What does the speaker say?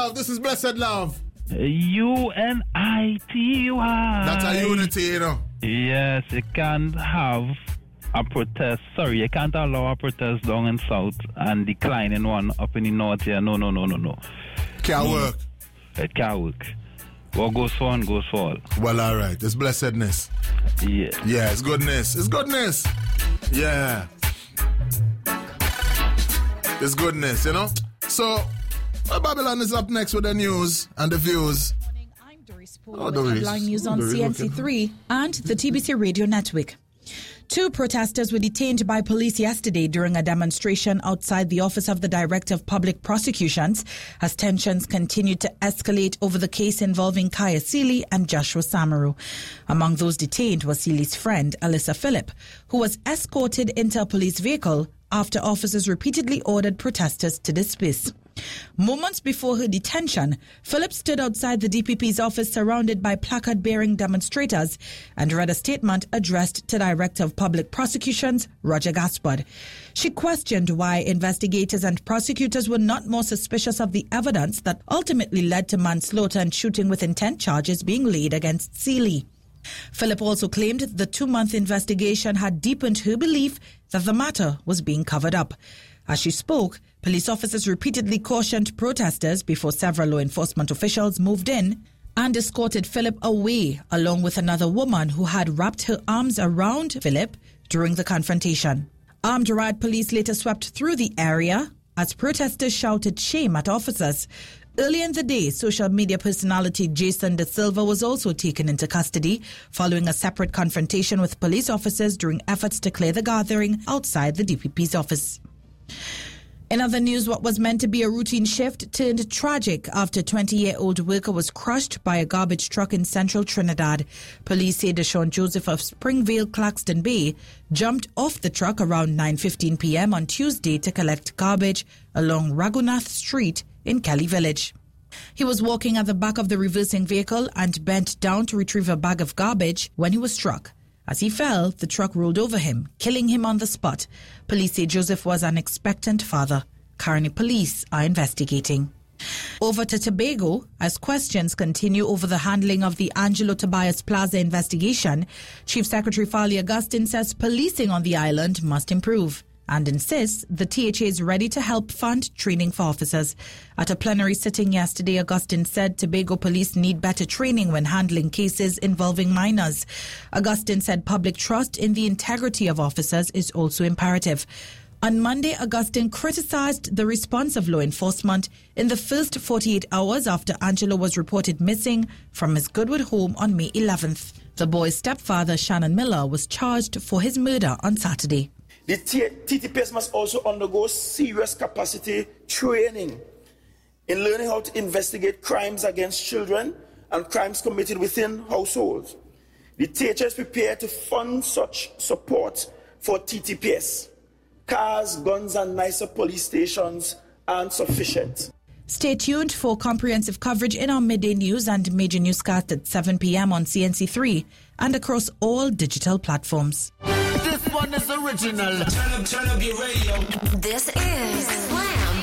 love. This is Blessed Love. UNITY. That's a unity, you know. Yes, you can't have a protest. Sorry, you can't allow a protest down in south and declining one up in the north here. No. Can't work. It can't work. What goes for one goes for all. Well, all right. It's blessedness. Yeah. Yeah, it's goodness. It's goodness. Yeah. It's goodness, you know. So, Babylon is up next with the news and the views. I'm Doris Paul with headline news on CNC3 and the TBC Radio Network. 2 protesters were detained by police yesterday during a demonstration outside the office of the Director of Public Prosecutions as tensions continued to escalate over the case involving Kaya Seeley and Joshua Samaru. Among those detained was Seeley's friend, Alyssa Phillip, who was escorted into a police vehicle after officers repeatedly ordered protesters to disperse. Moments before her detention, Phillip stood outside the DPP's office surrounded by placard-bearing demonstrators and read a statement addressed to Director of Public Prosecutions, Roger Gaspard. She questioned why investigators and prosecutors were not more suspicious of the evidence that ultimately led to manslaughter and shooting with intent charges being laid against Seeley. Phillip also claimed the 2-month investigation had deepened her belief that the matter was being covered up. As she spoke, police officers repeatedly cautioned protesters before several law enforcement officials moved in and escorted Phillip away, along with another woman who had wrapped her arms around Phillip during the confrontation. Armed riot police later swept through the area as protesters shouted shame at officers. Earlier in the day, social media personality Jason De Silva was also taken into custody following a separate confrontation with police officers during efforts to clear the gathering outside the DPP's office. In other news, what was meant to be a routine shift turned tragic after a 20-year-old worker was crushed by a garbage truck in central Trinidad. Police say Deshaun Joseph of Springvale, Claxton Bay, jumped off the truck around 9:15 p.m. on Tuesday to collect garbage along Raghunath Street in Kelly Village. He was walking at the back of the reversing vehicle and bent down to retrieve a bag of garbage when he was struck. As he fell, the truck rolled over him, killing him on the spot. Police say Joseph was an expectant father. Currently, police are investigating. Over to Tobago, as questions continue over the handling of the Angelo Tobias Plaza investigation, Chief Secretary Farley Augustine says policing on the island must improve and insists the THA is ready to help fund training for officers. At a plenary sitting yesterday, Augustine said Tobago police need better training when handling cases involving minors. Augustine said public trust in the integrity of officers is also imperative. On Monday, Augustine criticized the response of law enforcement in the first 48 hours after Angelo was reported missing from his Goodwood home on May 11th. The boy's stepfather, Shannon Miller, was charged for his murder on Saturday. The TTPS must also undergo serious capacity training in learning how to investigate crimes against children and crimes committed within households. The THA is prepared to fund such support for TTPS. Cars, guns, and nicer police stations aren't sufficient. Stay tuned for comprehensive coverage in our midday news and major newscast at 7 p.m. on CNC3 and across all digital platforms. This one is original. Turn up your radio. This is Slam